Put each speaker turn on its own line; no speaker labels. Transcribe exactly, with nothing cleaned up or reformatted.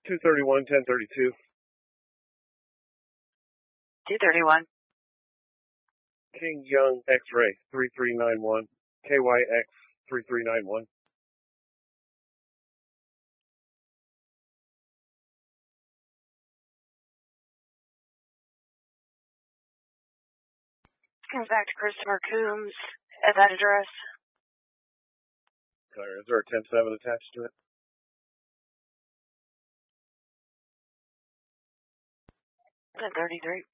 two thirty-one, ten thirty-two.
two thirty-one.
King Young X-Ray, three three nine one. K Y X, three three nine one.
Comes back to Christopher Coombs at that address.
Is there a ten seven attached to it?
ten thirty-three.